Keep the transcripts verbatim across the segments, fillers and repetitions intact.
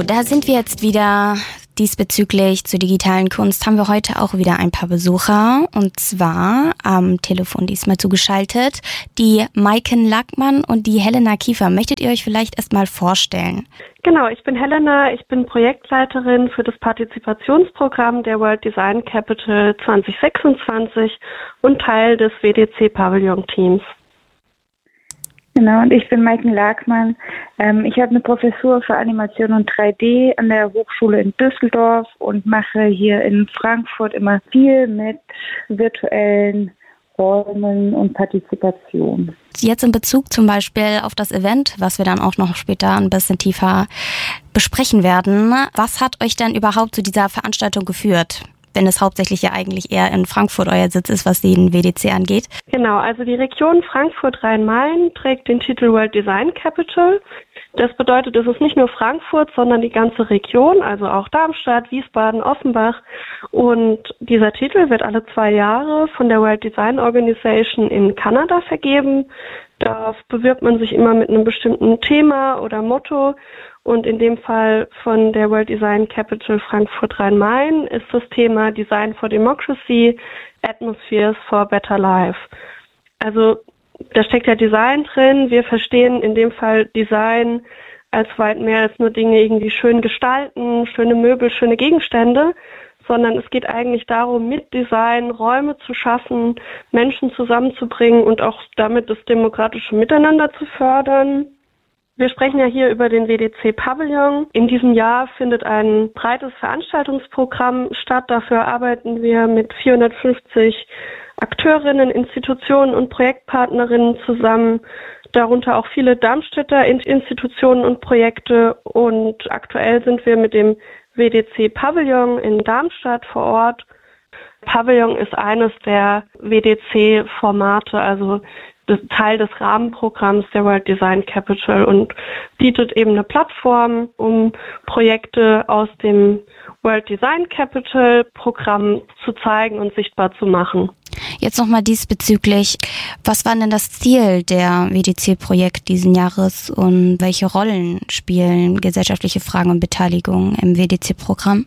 Da sind wir jetzt wieder. Diesbezüglich zur digitalen Kunst haben wir heute auch wieder ein paar Besucher, und zwar am Telefon diesmal zugeschaltet die Maiken Lackmann und die Helena Kiefer. Möchtet ihr euch vielleicht erstmal vorstellen? Genau, ich bin Helena, ich bin Projektleiterin für das Partizipationsprogramm der World Design Capital zwanzig sechsundzwanzig und Teil des W D C-Pavillon-Teams. Genau, und ich bin Maiken Lackmann. Ähm, ich habe eine Professur für Animation und drei D an der Hochschule in Düsseldorf und mache hier in Frankfurt immer viel mit virtuellen Räumen und Partizipation. Jetzt in Bezug zum Beispiel auf das Event, was wir dann auch noch später ein bisschen tiefer besprechen werden. Was hat euch denn überhaupt zu dieser Veranstaltung geführt? Wenn es hauptsächlich ja eigentlich eher in Frankfurt euer Sitz ist, was den W D C angeht. Genau, also die Region Frankfurt-Rhein-Main trägt den Titel World Design Capital. Das bedeutet, es ist nicht nur Frankfurt, sondern die ganze Region, also auch Darmstadt, Wiesbaden, Offenbach. Und dieser Titel wird alle zwei Jahre von der World Design Organization in Kanada vergeben. Da bewirbt man sich immer mit einem bestimmten Thema oder Motto. Und in dem Fall von der World Design Capital Frankfurt-Rhein-Main ist das Thema Design for Democracy, Atmospheres for Better Life. Also da steckt ja Design drin. Wir verstehen in dem Fall Design als weit mehr als nur Dinge irgendwie schön gestalten, schöne Möbel, schöne Gegenstände, sondern es geht eigentlich darum, mit Design Räume zu schaffen, Menschen zusammenzubringen und auch damit das demokratische Miteinander zu fördern. Wir sprechen ja hier über den W D C-Pavillon. In diesem Jahr findet ein breites Veranstaltungsprogramm statt. Dafür arbeiten wir mit vierhundertfünfzig Akteurinnen, Institutionen und Projektpartnerinnen zusammen, darunter auch viele Darmstädter Institutionen und Projekte. Und aktuell sind wir mit dem W D C-Pavillon in Darmstadt vor Ort. Pavillon ist eines der W D C-Formate, also das Teil des Rahmenprogramms der World Design Capital, und bietet eben eine Plattform, um Projekte aus dem World Design Capital Programm zu zeigen und sichtbar zu machen. Jetzt nochmal diesbezüglich, was war denn das Ziel der W D C-Projekt diesen Jahres und welche Rollen spielen gesellschaftliche Fragen und Beteiligung im W D C-Programm?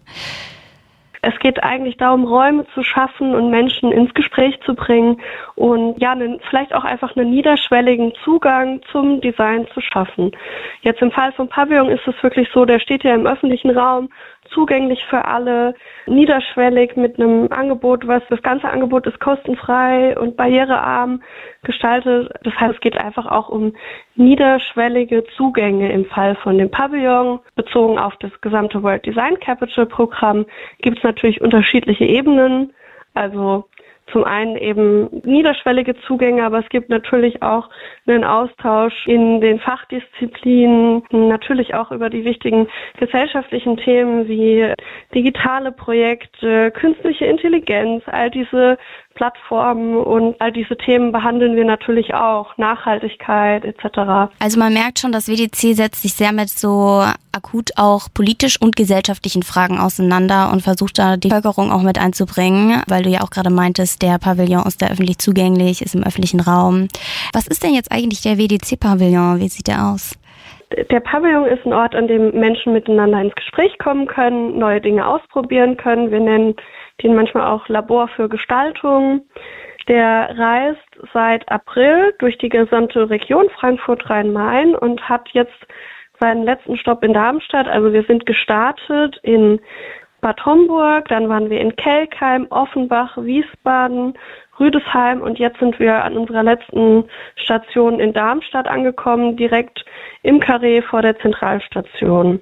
Es geht eigentlich darum, Räume zu schaffen und Menschen ins Gespräch zu bringen und ja, einen, vielleicht auch einfach einen niederschwelligen Zugang zum Design zu schaffen. Jetzt im Fall vom Pavillon ist es wirklich so, der steht ja im öffentlichen Raum, zugänglich für alle, niederschwellig mit einem Angebot, was das ganze Angebot ist kostenfrei und barrierearm gestaltet. Das heißt, es geht einfach auch um niederschwellige Zugänge im Fall von dem Pavillon. Bezogen auf das gesamte World Design Capital Programm gibt es natürlich unterschiedliche Ebenen. Also zum einen eben niederschwellige Zugänge, aber es gibt natürlich auch einen Austausch in den Fachdisziplinen, natürlich auch über die wichtigen gesellschaftlichen Themen wie digitale Projekte, künstliche Intelligenz, all diese Plattformen und all diese Themen behandeln wir natürlich auch, Nachhaltigkeit et cetera. Also man merkt schon, das W D C setzt sich sehr mit so akut auch politisch und gesellschaftlichen Fragen auseinander und versucht da die Bevölkerung auch mit einzubringen, weil du ja auch gerade meintest, der Pavillon ist da öffentlich zugänglich, ist im öffentlichen Raum. Was ist denn jetzt eigentlich der W D C-Pavillon? Wie sieht der aus? Der Pavillon ist ein Ort, an dem Menschen miteinander ins Gespräch kommen können, neue Dinge ausprobieren können. Wir nennen den manchmal auch Labor für Gestaltung. Der reist seit April durch die gesamte Region Frankfurt-Rhein-Main und hat jetzt seinen letzten Stopp in Darmstadt. Also wir sind gestartet in Bad Homburg, dann waren wir in Kelkheim, Offenbach, Wiesbaden, Rüdesheim und jetzt sind wir an unserer letzten Station in Darmstadt angekommen, direkt im Carré vor der Zentralstation.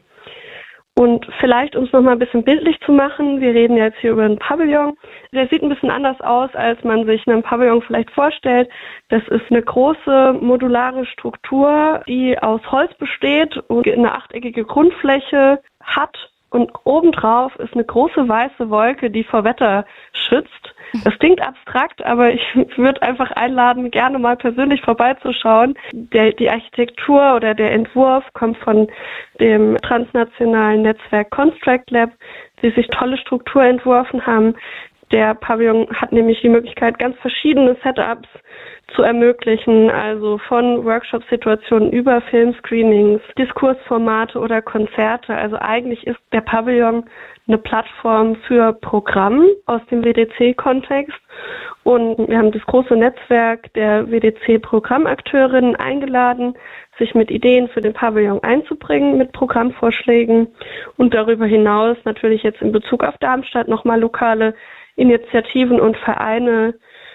Und vielleicht, um es nochmal ein bisschen bildlich zu machen, wir reden jetzt hier über einen Pavillon. Der sieht ein bisschen anders aus, als man sich einen Pavillon vielleicht vorstellt. Das ist eine große modulare Struktur, die aus Holz besteht und eine achteckige Grundfläche hat. Und obendrauf ist eine große weiße Wolke, die vor Wetter schützt. Das klingt abstrakt, aber ich würde einfach einladen, gerne mal persönlich vorbeizuschauen. Der, die Architektur oder der Entwurf kommt von dem transnationalen Netzwerk Construct Lab, die sich tolle Struktur entworfen haben. Der Pavillon hat nämlich die Möglichkeit, ganz verschiedene Setups zu ermöglichen, also von Workshop-Situationen über Filmscreenings, Diskursformate oder Konzerte. Also eigentlich ist der Pavillon eine Plattform für Programm aus dem W D C-Kontext. Und wir haben das große Netzwerk der W D C-Programmakteurinnen eingeladen, sich mit Ideen für den Pavillon einzubringen, mit Programmvorschlägen und darüber hinaus natürlich jetzt in Bezug auf Darmstadt nochmal lokale Initiativen und Vereine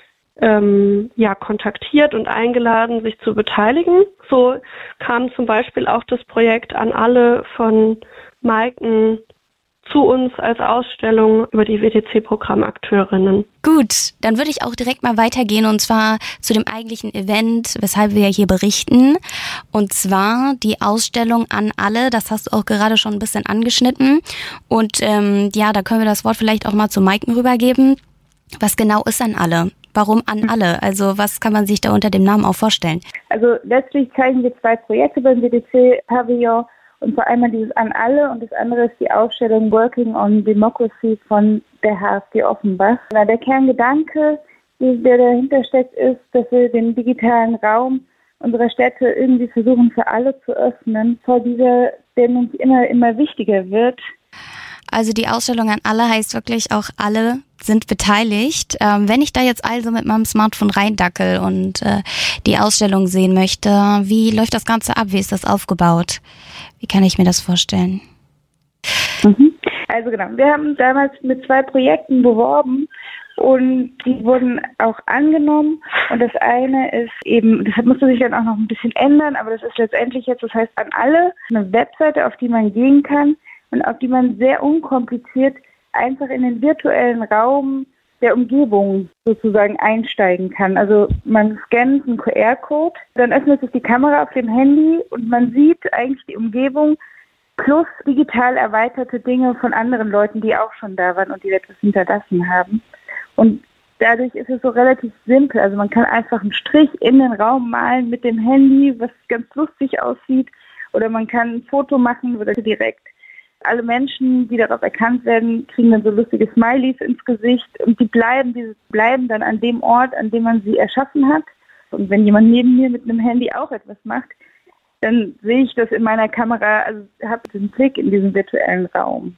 ähm, ja, kontaktiert und eingeladen, sich zu beteiligen. So kam zum Beispiel auch das Projekt An alle von Maiken zu uns als Ausstellung über die W D C-Programmakteurinnen. Gut, dann würde ich auch direkt mal weitergehen und zwar zu dem eigentlichen Event, weshalb wir hier berichten. Und zwar die Ausstellung An alle, das hast du auch gerade schon ein bisschen angeschnitten. Und ähm, ja, da können wir das Wort vielleicht auch mal zu Maiken rübergeben. Was genau ist An alle? Warum An alle? Also was kann man sich da unter dem Namen auch vorstellen? Also letztlich zeigen wir zwei Projekte beim W D C-Pavillon. Und zwar einmal dieses An alle und das andere ist die Ausstellung Working on Democracy von der H F G Offenbach. Na, der Kerngedanke, der dahinter steckt, ist, dass wir den digitalen Raum unserer Städte irgendwie versuchen für alle zu öffnen, vor dieser, der nämlich immer, immer wichtiger wird. Also die Ausstellung An alle heißt wirklich auch alle sind beteiligt. Ähm, wenn ich da jetzt also mit meinem Smartphone reindackel und äh, die Ausstellung sehen möchte, wie läuft das Ganze ab? Wie ist das aufgebaut? Wie kann ich mir das vorstellen? Mhm. Also genau, wir haben damals mit zwei Projekten beworben und die wurden auch angenommen. Und das eine ist eben, das musste sich dann auch noch ein bisschen ändern, aber das ist letztendlich jetzt, das heißt An alle, eine Webseite, auf die man gehen kann und auf die man sehr unkompliziert einfach in den virtuellen Raum der Umgebung sozusagen einsteigen kann. Also man scannt einen Q R-Code, dann öffnet sich die Kamera auf dem Handy und man sieht eigentlich die Umgebung plus digital erweiterte Dinge von anderen Leuten, die auch schon da waren und die etwas hinterlassen haben. Und dadurch ist es so relativ simpel. Also man kann einfach einen Strich in den Raum malen mit dem Handy, was ganz lustig aussieht, oder man kann ein Foto machen oder direkt. Alle Menschen, die darauf erkannt werden, kriegen dann so lustige Smileys ins Gesicht und die bleiben, die bleiben dann an dem Ort, an dem man sie erschaffen hat. Und wenn jemand neben mir mit einem Handy auch etwas macht, dann sehe ich das in meiner Kamera, also habe den Blick in diesen virtuellen Raum.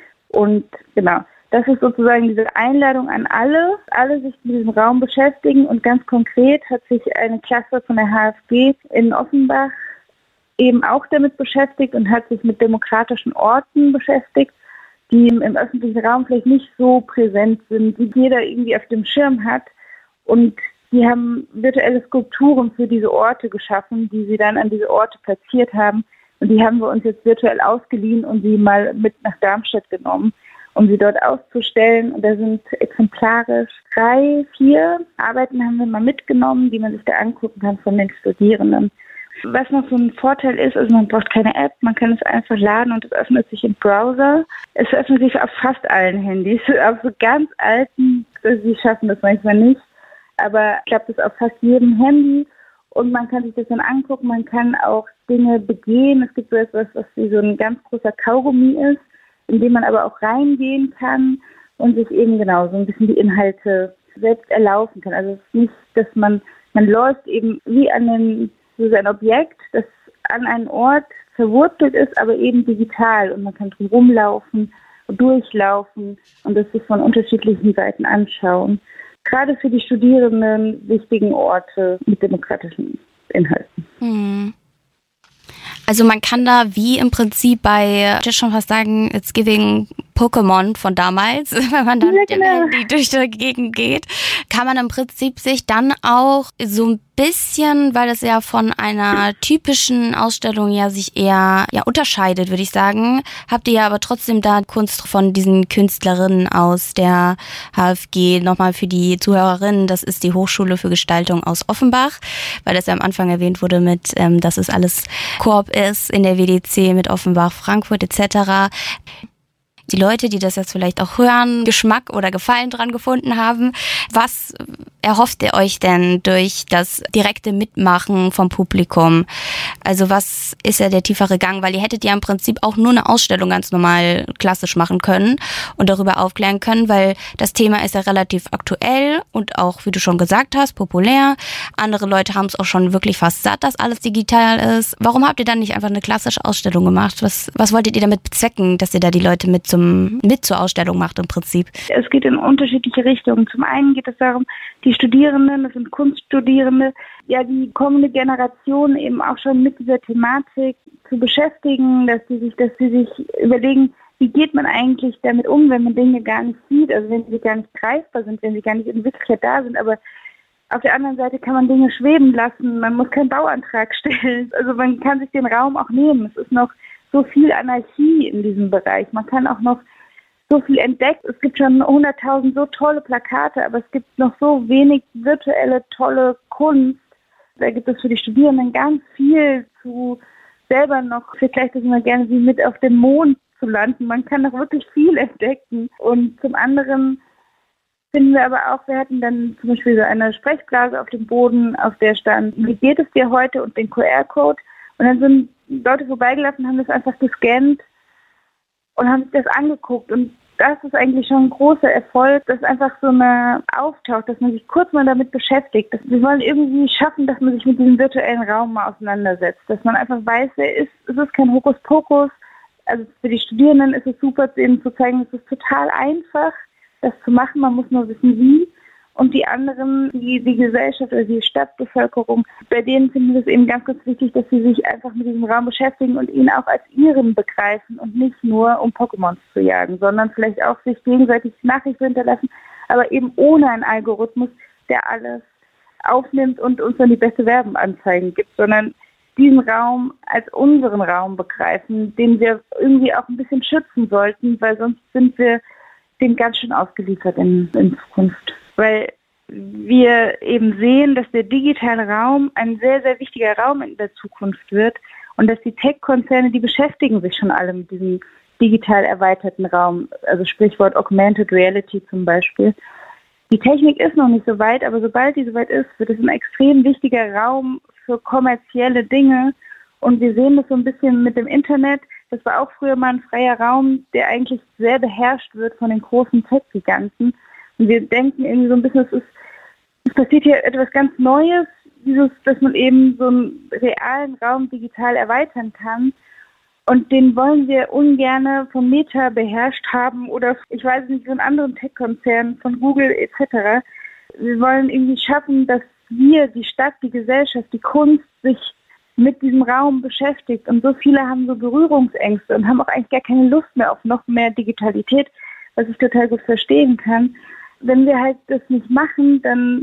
Und genau, das ist sozusagen diese Einladung an alle, alle sich mit diesem Raum beschäftigen und ganz konkret hat sich eine Klasse von der H F G in Offenbach eben auch damit beschäftigt und hat sich mit demokratischen Orten beschäftigt, die im öffentlichen Raum vielleicht nicht so präsent sind, die jeder irgendwie auf dem Schirm hat. Und die haben virtuelle Skulpturen für diese Orte geschaffen, die sie dann an diese Orte platziert haben. Und die haben wir uns jetzt virtuell ausgeliehen und sie mal mit nach Darmstadt genommen, um sie dort auszustellen. Und da sind exemplarisch drei, vier Arbeiten haben wir mal mitgenommen, die man sich da angucken kann von den Studierenden. Was noch so ein Vorteil ist, also man braucht keine App, man kann es einfach laden und es öffnet sich im Browser. Es öffnet sich auf fast allen Handys, auf so ganz alten, sie schaffen das manchmal nicht, aber klappt es auf fast jedem Handy und man kann sich das dann angucken, man kann auch Dinge begehen. Es gibt so etwas, was wie so ein ganz großer Kaugummi ist, in dem man aber auch reingehen kann und sich eben genau so ein bisschen die Inhalte selbst erlaufen kann. Also es ist nicht, dass man, man läuft eben wie an den Das ist ein Objekt, das an einen Ort verwurzelt ist, aber eben digital. Und man kann drum rumlaufen, durchlaufen und das sich von unterschiedlichen Seiten anschauen. Gerade für die Studierenden wichtigen Orte mit demokratischen Inhalten. Hm. Also man kann da wie im Prinzip bei, ich würde schon fast sagen, It's Giving Pokémon von damals, wenn man dann ja, mit dem genau. Handy durch die Gegend geht, kann man im Prinzip sich dann auch so ein bisschen, weil es ja von einer typischen Ausstellung ja sich eher ja unterscheidet, würde ich sagen, habt ihr ja aber trotzdem da Kunst von diesen Künstlerinnen aus der H F G nochmal für die Zuhörerinnen. Das ist die Hochschule für Gestaltung aus Offenbach, weil das ja am Anfang erwähnt wurde mit, ähm, dass es alles Koop ist in der W D C mit Offenbach, Frankfurt et cetera. die Leute, die das jetzt vielleicht auch hören, Geschmack oder Gefallen dran gefunden haben. Was erhofft ihr euch denn durch das direkte Mitmachen vom Publikum? Also was ist ja der tiefere Gang? Weil ihr hättet ja im Prinzip auch nur eine Ausstellung ganz normal klassisch machen können und darüber aufklären können, weil das Thema ist ja relativ aktuell und auch, wie du schon gesagt hast, populär. Andere Leute haben es auch schon wirklich fast satt, dass alles digital ist. Warum habt ihr dann nicht einfach eine klassische Ausstellung gemacht? Was, was wolltet ihr damit bezwecken, dass ihr da die Leute mit zum mit zur Ausstellung macht im Prinzip? Es geht in unterschiedliche Richtungen. Zum einen geht es darum, die Studierenden, das sind Kunststudierende, ja die kommende Generation eben auch schon mit dieser Thematik zu beschäftigen, dass sie sich, dass sie sich überlegen, wie geht man eigentlich damit um, wenn man Dinge gar nicht sieht, also wenn sie gar nicht greifbar sind, wenn sie gar nicht in Wirklichkeit da sind, aber auf der anderen Seite kann man Dinge schweben lassen, man muss keinen Bauantrag stellen, also man kann sich den Raum auch nehmen. Es ist noch so viel Anarchie in diesem Bereich, man kann auch noch so viel entdeckt. Es gibt schon hunderttausend so tolle Plakate, aber es gibt noch so wenig virtuelle, tolle Kunst. Da gibt es für die Studierenden ganz viel zu selber noch, vielleicht ist immer gerne wie mit auf dem Mond zu landen. Man kann noch wirklich viel entdecken. Und zum anderen finden wir aber auch, wir hatten dann zum Beispiel so eine Sprechblase auf dem Boden, auf der stand, wie geht es dir heute und den Q R-Code. Und dann sind Leute vorbeigelaufen, haben das einfach gescannt und haben sich das angeguckt. Und das ist eigentlich schon ein großer Erfolg, dass einfach so eine auftaucht, dass man sich kurz mal damit beschäftigt. Wir wollen irgendwie schaffen, dass man sich mit diesem virtuellen Raum mal auseinandersetzt. Dass man einfach weiß, wer ist, es ist kein Hokuspokus. Also für die Studierenden ist es super, ihnen zu zeigen, es ist total einfach, das zu machen. Man muss nur wissen, wie. Und die anderen, die, die Gesellschaft oder die Stadtbevölkerung, bei denen finden wir es eben ganz, ganz wichtig, dass sie sich einfach mit diesem Raum beschäftigen und ihn auch als ihren begreifen und nicht nur, um Pokémons zu jagen, sondern vielleicht auch sich gegenseitig Nachrichten hinterlassen, aber eben ohne einen Algorithmus, der alles aufnimmt und uns dann die beste Werbeanzeigen gibt, sondern diesen Raum als unseren Raum begreifen, den wir irgendwie auch ein bisschen schützen sollten, weil sonst sind wir dem ganz schön ausgeliefert in, in Zukunft. Weil wir eben sehen, dass der digitale Raum ein sehr, sehr wichtiger Raum in der Zukunft wird und dass die Tech-Konzerne, die beschäftigen sich schon alle mit diesem digital erweiterten Raum, also Sprichwort Augmented Reality zum Beispiel. Die Technik ist noch nicht so weit, aber sobald die so weit ist, wird es ein extrem wichtiger Raum für kommerzielle Dinge und wir sehen das so ein bisschen mit dem Internet. Das war auch früher mal ein freier Raum, der eigentlich sehr beherrscht wird von den großen Tech-Giganten. Und wir denken irgendwie so ein bisschen, es, ist, es passiert hier etwas ganz Neues, dieses, dass man eben so einen realen Raum digital erweitern kann. Und den wollen wir ungern von Meta beherrscht haben oder ich weiß nicht, von anderen Tech-Konzernen, von Google et cetera. Wir wollen irgendwie schaffen, dass wir, die Stadt, die Gesellschaft, die Kunst sich mit diesem Raum beschäftigt. Und so viele haben so Berührungsängste und haben auch eigentlich gar keine Lust mehr auf noch mehr Digitalität, was ich total gut verstehen kann. Wenn wir halt das nicht machen, dann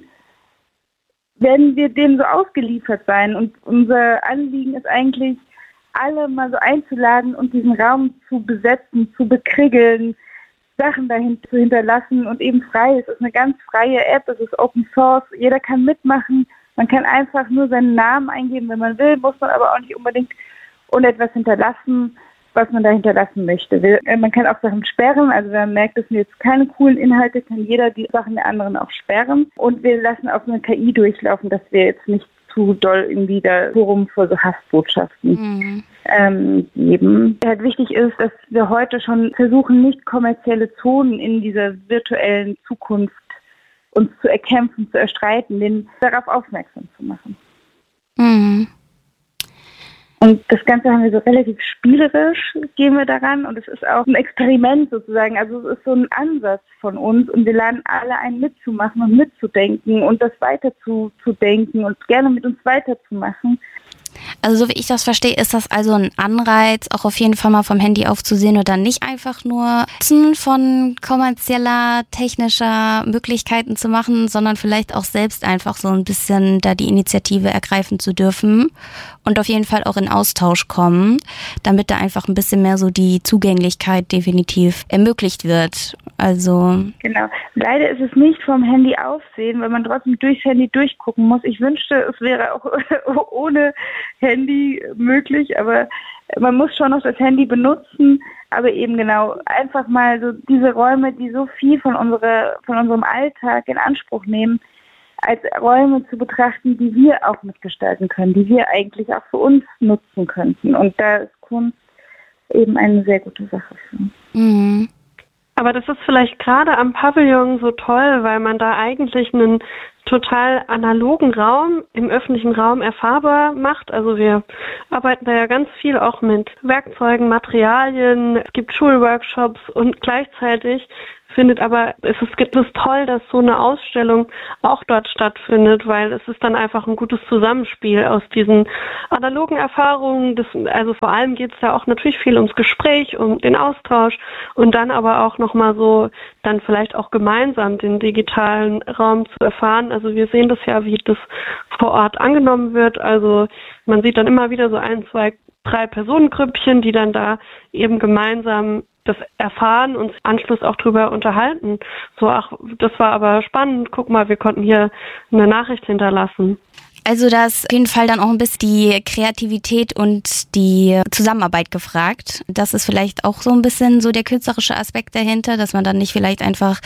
werden wir dem so ausgeliefert sein. Und unser Anliegen ist eigentlich, alle mal so einzuladen und diesen Raum zu besetzen, zu bekriegeln, Sachen dahin zu hinterlassen und eben frei. Es ist eine ganz freie App, es ist Open Source, jeder kann mitmachen. Man kann einfach nur seinen Namen eingeben, wenn man will, muss man aber auch nicht unbedingt und etwas hinterlassen, was man da hinterlassen möchte. Man kann auch Sachen sperren, also wenn man merkt, das sind jetzt keine coolen Inhalte, kann jeder die Sachen der anderen auch sperren. Und wir lassen auch eine K I durchlaufen, dass wir jetzt nicht zu doll irgendwie da Forum für so Hassbotschaften mhm. ähm, geben. Halt wichtig ist, dass wir heute schon versuchen, nicht kommerzielle Zonen in dieser virtuellen Zukunft uns zu erkämpfen, zu erstreiten, den darauf aufmerksam zu machen. Mhm. Und das Ganze haben wir so relativ spielerisch, gehen wir daran und es ist auch ein Experiment sozusagen, also es ist so ein Ansatz von uns und wir laden alle ein mitzumachen und mitzudenken und das weiter zu, zu denken und gerne mit uns weiterzumachen. Also so wie ich das verstehe, ist das also ein Anreiz, auch auf jeden Fall mal vom Handy aufzusehen oder nicht einfach nur von kommerzieller, technischer Möglichkeiten zu machen, sondern vielleicht auch selbst einfach so ein bisschen da die Initiative ergreifen zu dürfen und auf jeden Fall auch in Austausch kommen, damit da einfach ein bisschen mehr so die Zugänglichkeit definitiv ermöglicht wird. Also genau. Leider ist es nicht vom Handy aufsehen, weil man trotzdem durchs Handy durchgucken muss. Ich wünschte, es wäre auch ohne Handy möglich, aber man muss schon noch das Handy benutzen, aber eben genau einfach mal so diese Räume, die so viel von unserer, von unserem Alltag in Anspruch nehmen, als Räume zu betrachten, die wir auch mitgestalten können, die wir eigentlich auch für uns nutzen könnten. Und da ist Kunst eben eine sehr gute Sache für. Mhm. Aber das ist vielleicht gerade am Pavillon so toll, weil man da eigentlich einen total analogen Raum im öffentlichen Raum erfahrbar macht. Also wir arbeiten da ja ganz viel auch mit Werkzeugen, Materialien. Es gibt Schulworkshops und gleichzeitig findet aber es ist, es ist toll, dass so eine Ausstellung auch dort stattfindet, weil es ist dann einfach ein gutes Zusammenspiel aus diesen analogen Erfahrungen. Das, also vor allem geht es da auch natürlich viel ums Gespräch, um den Austausch und dann aber auch nochmal so dann vielleicht auch gemeinsam den digitalen Raum zu erfahren. Also wir sehen das ja, wie das vor Ort angenommen wird. Also man sieht dann immer wieder so ein, zwei, drei Personengrüppchen, die dann da eben gemeinsam das erfahren und im Anschluss auch drüber unterhalten. So, ach, das war aber spannend. Guck mal, wir konnten hier eine Nachricht hinterlassen. Also da ist auf jeden Fall dann auch ein bisschen die Kreativität und die Zusammenarbeit gefragt. Das ist vielleicht auch so ein bisschen so der künstlerische Aspekt dahinter, dass man dann nicht vielleicht einfach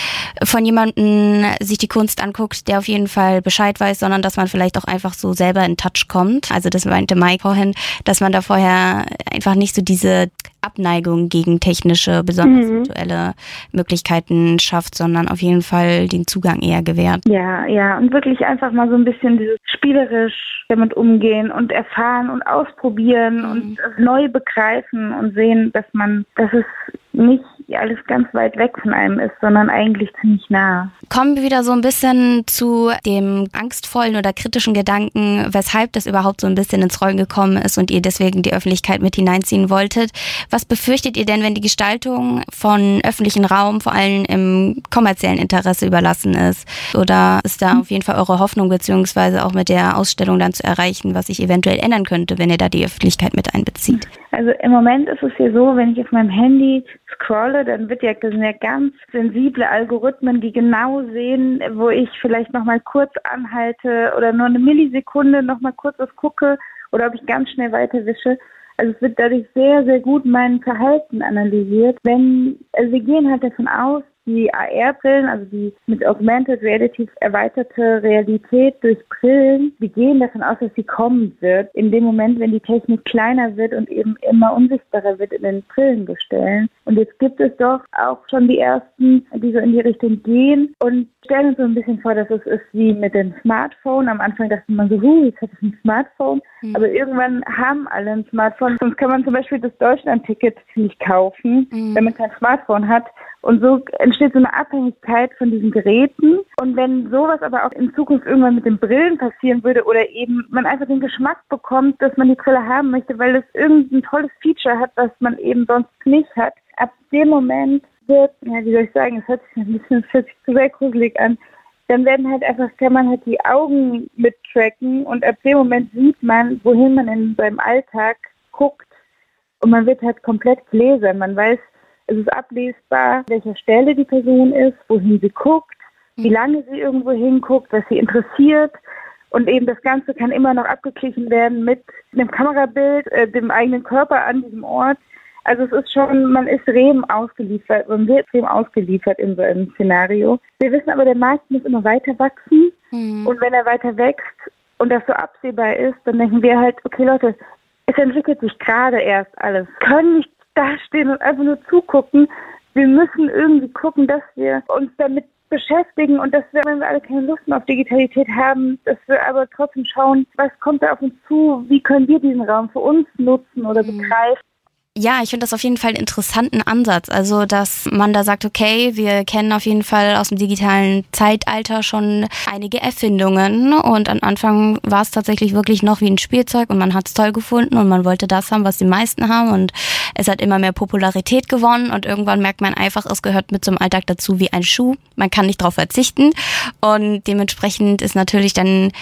von jemandem sich die Kunst anguckt, der auf jeden Fall Bescheid weiß, sondern dass man vielleicht auch einfach so selber in Touch kommt. Also das meinte Mike vorhin, dass man da vorher einfach nicht so diese Abneigung gegen technische, besonders mhm. virtuelle Möglichkeiten schafft, sondern auf jeden Fall den Zugang eher gewährt. Ja, ja, und wirklich einfach mal so ein bisschen dieses spielerisch damit umgehen und erfahren und ausprobieren mhm. und neu begreifen und sehen, dass man, dass es nicht alles ganz weit weg von einem ist, sondern eigentlich ziemlich nah. Kommen wir wieder so ein bisschen zu dem angstvollen oder kritischen Gedanken, weshalb das überhaupt so ein bisschen ins Rollen gekommen ist und ihr deswegen die Öffentlichkeit mit hineinziehen wolltet. Was befürchtet ihr denn, wenn die Gestaltung von öffentlichen Raum vor allem im kommerziellen Interesse überlassen ist? Oder ist da auf jeden Fall eure Hoffnung, beziehungsweise auch mit der Ausstellung dann zu erreichen, was sich eventuell ändern könnte, wenn ihr da die Öffentlichkeit mit einbezieht? Also im Moment ist es hier so, wenn ich auf meinem Handy scrolle, dann wird ja, das sind ja ganz sensible Algorithmen, die genau sehen, wo ich vielleicht nochmal kurz anhalte oder nur eine Millisekunde nochmal kurz was gucke oder ob ich ganz schnell weiterwische. Also es wird dadurch sehr, sehr gut mein Verhalten analysiert. Wenn, also wir gehen halt davon aus, die A R-Brillen, also die mit Augmented Reality erweiterte Realität durch Brillen, wir gehen davon aus, dass sie kommen wird. In dem Moment, wenn die Technik kleiner wird und eben immer unsichtbarer wird in den Brillengestellen. Und jetzt gibt es doch auch schon die ersten, die so in die Richtung gehen und stellen uns so ein bisschen vor, dass es ist wie mit dem Smartphone. Am Anfang dachte man so, huh, jetzt hat es ein Smartphone. Mhm. Aber irgendwann haben alle ein Smartphone. Sonst kann man zum Beispiel das Deutschland-Ticket nicht kaufen, mhm. wenn man kein Smartphone hat. Und so entsteht so eine Abhängigkeit von diesen Geräten. Und wenn sowas aber auch in Zukunft irgendwann mit den Brillen passieren würde oder eben man einfach den Geschmack bekommt, dass man die Brille haben möchte, weil es irgendein tolles Feature hat, was man eben sonst nicht hat, ab dem Moment wird, ja, wie soll ich sagen, es hört sich ein bisschen hört sich zu sehr gruselig an, dann werden halt einfach, kann man halt die Augen mittracken und ab dem Moment sieht man, wohin man in seinem Alltag guckt und man wird halt komplett gläsern. Man weiß, es ist ablesbar, welcher Stelle die Person ist, wohin sie guckt, wie lange sie irgendwo hinguckt, was sie interessiert. Und eben das Ganze kann immer noch abgeglichen werden mit einem Kamerabild, äh, dem eigenen Körper an diesem Ort. Also es ist schon, man ist Rem ausgeliefert, man wird Rem ausgeliefert in so einem Szenario. Wir wissen aber, der Markt muss immer weiter wachsen. Mhm. Und wenn er weiter wächst und das so absehbar ist, dann denken wir halt, okay Leute, es entwickelt sich gerade erst alles. Wir können nicht dastehen und einfach nur zugucken. Wir müssen irgendwie gucken, dass wir uns damit beschäftigen und dass wir, wenn wir alle keine Lust mehr auf Digitalität haben, dass wir aber trotzdem schauen, was kommt da auf uns zu, wie können wir diesen Raum für uns nutzen oder begreifen. Ja, ich finde das auf jeden Fall einen interessanten Ansatz. Also, dass man da sagt, okay, wir kennen auf jeden Fall aus dem digitalen Zeitalter schon einige Erfindungen und am Anfang war es tatsächlich wirklich noch wie ein Spielzeug und man hat es toll gefunden und man wollte das haben, was die meisten haben und es hat immer mehr Popularität gewonnen und irgendwann merkt man einfach, es gehört mit zum Alltag dazu wie ein Schuh. Man kann nicht drauf verzichten und dementsprechend ist natürlich dann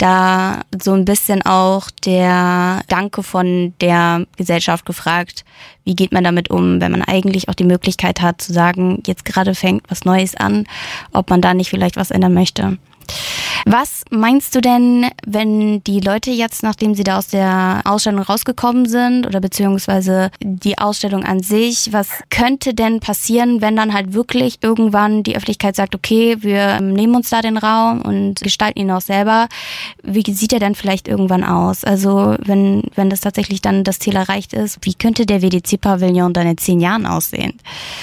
da so ein bisschen auch der Danke von der Gesellschaft gefragt. Wie geht man damit um, wenn man eigentlich auch die Möglichkeit hat zu sagen, jetzt gerade fängt was Neues an, ob man da nicht vielleicht was ändern möchte. Was meinst du denn, wenn die Leute jetzt, nachdem sie da aus der Ausstellung rausgekommen sind oder beziehungsweise die Ausstellung an sich, was könnte denn passieren, wenn dann halt wirklich irgendwann die Öffentlichkeit sagt, okay, wir nehmen uns da den Raum und gestalten ihn auch selber. Wie sieht der denn vielleicht irgendwann aus? Also wenn, wenn das tatsächlich dann das Ziel erreicht ist, wie könnte der W D C-Pavillon dann in zehn Jahren aussehen?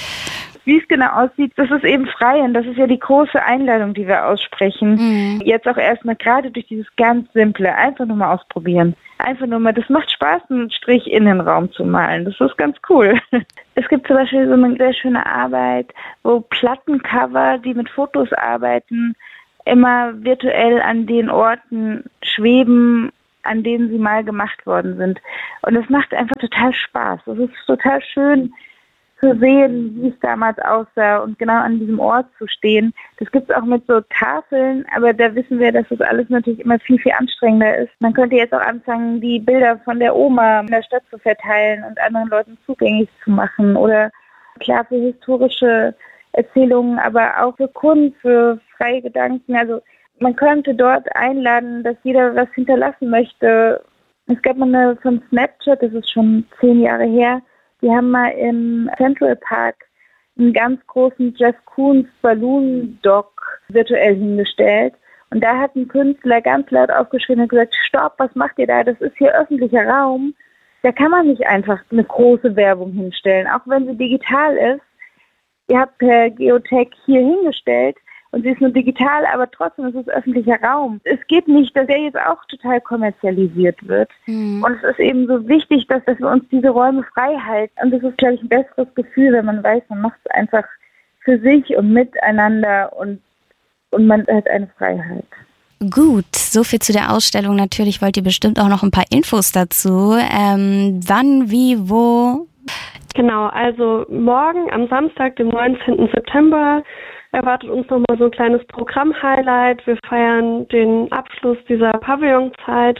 Wie es genau aussieht, das ist eben frei und das ist ja die große Einladung, die wir aussprechen. Mhm. Jetzt auch erstmal gerade durch dieses ganz Simple, einfach nur mal ausprobieren. Einfach nur mal, das macht Spaß, einen Strich in den Raum zu malen. Das ist ganz cool. Es gibt zum Beispiel so eine sehr schöne Arbeit, wo Plattencover, die mit Fotos arbeiten, immer virtuell an den Orten schweben, an denen sie mal gemacht worden sind. Und es macht einfach total Spaß. Es ist total schön zu sehen, wie es damals aussah und genau an diesem Ort zu stehen. Das gibt es auch mit so Tafeln, aber da wissen wir, dass das alles natürlich immer viel, viel anstrengender ist. Man könnte jetzt auch anfangen, die Bilder von der Oma in der Stadt zu verteilen und anderen Leuten zugänglich zu machen oder klar für historische Erzählungen, aber auch für Kunst, für freie Gedanken. Also man könnte dort einladen, dass jeder was hinterlassen möchte. Es gab mal eine von Snapchat, das ist schon zehn Jahre her, die haben mal im Central Park einen ganz großen Jeff Koons Balloon Dog virtuell hingestellt. Und da hat ein Künstler ganz laut aufgeschrien und gesagt, stopp, was macht ihr da? Das ist hier öffentlicher Raum. Da kann man nicht einfach eine große Werbung hinstellen, auch wenn sie digital ist. Ihr habt per Geotech hier hingestellt und sie ist nur digital, aber trotzdem ist es öffentlicher Raum. Es geht nicht, dass der jetzt auch total kommerzialisiert wird. Mhm. Und es ist eben so wichtig, dass, dass wir uns diese Räume frei halten. Und das ist, glaube ich, ein besseres Gefühl, wenn man weiß, man macht es einfach für sich und miteinander und, und man hat eine Freiheit. Gut, so viel zu der Ausstellung. Natürlich wollt ihr bestimmt auch noch ein paar Infos dazu. Ähm, wann, wie, wo? Genau, also morgen am Samstag, dem neunzehnten September, erwartet uns nochmal so ein kleines Programm-Highlight. Wir feiern den Abschluss dieser Pavillonzeit.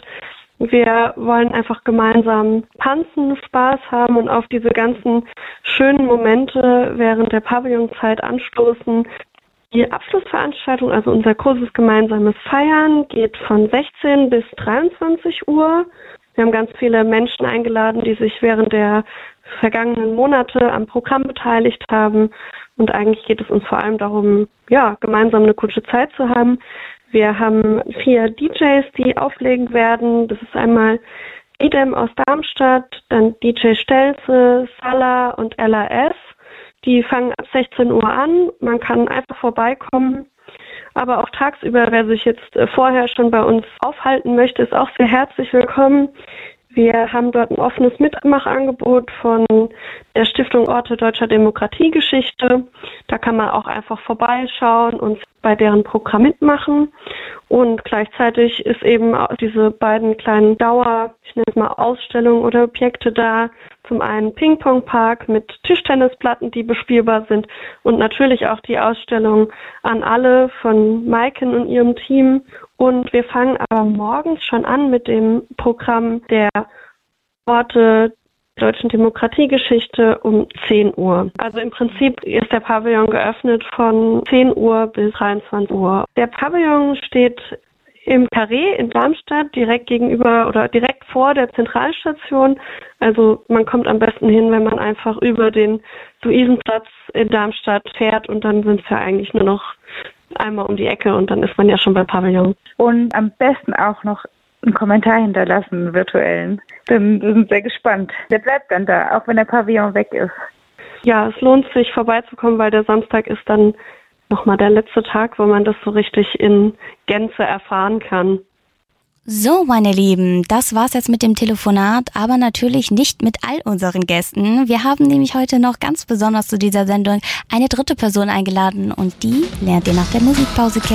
Wir wollen einfach gemeinsam tanzen, Spaß haben und auf diese ganzen schönen Momente während der Pavillonzeit anstoßen. Die Abschlussveranstaltung, also unser großes gemeinsames Feiern, geht von sechzehn bis dreiundzwanzig Uhr. Wir haben ganz viele Menschen eingeladen, die sich während der vergangenen Monate am Programm beteiligt haben. Und eigentlich geht es uns vor allem darum, ja, gemeinsam eine gute Zeit zu haben. Wir haben vier D Js, die auflegen werden. Das ist einmal Idem aus Darmstadt, dann D J Stelze, Salah und L A S. Die fangen ab sechzehn Uhr an. Man kann einfach vorbeikommen. Aber auch tagsüber, wer sich jetzt vorher schon bei uns aufhalten möchte, ist auch sehr herzlich willkommen. Wir haben dort ein offenes Mitmachangebot von der Stiftung Orte Deutscher Demokratiegeschichte. Da kann man auch einfach vorbeischauen und bei deren Programm mitmachen. Und gleichzeitig ist eben auch diese beiden kleinen Dauer, ich nenne es mal Ausstellungen oder Objekte da. Zum einen Ping-Pong-Park mit Tischtennisplatten, die bespielbar sind. Und natürlich auch die Ausstellung an alle von Maiken und ihrem Team. Und wir fangen aber morgens schon an mit dem Programm der Orte der Deutschen Demokratiegeschichte um zehn Uhr. Also im Prinzip ist der Pavillon geöffnet von zehn Uhr bis dreiundzwanzig Uhr. Der Pavillon steht im Carré in Darmstadt, direkt gegenüber oder direkt vor der Zentralstation. Also man kommt am besten hin, wenn man einfach über den Luisenplatz in Darmstadt fährt und dann sind es ja eigentlich nur noch einmal um die Ecke und dann ist man ja schon beim Pavillon. Und am besten auch noch einen Kommentar hinterlassen, einen virtuellen. Dann sind wir sehr gespannt. Der bleibt dann da, auch wenn der Pavillon weg ist. Ja, es lohnt sich vorbeizukommen, weil der Samstag ist dann nochmal der letzte Tag, wo man das so richtig in Gänze erfahren kann. So, meine Lieben, das war's jetzt mit dem Telefonat, aber natürlich nicht mit all unseren Gästen. Wir haben nämlich heute noch ganz besonders zu dieser Sendung eine dritte Person eingeladen und die lernt ihr nach der Musikpause kennen.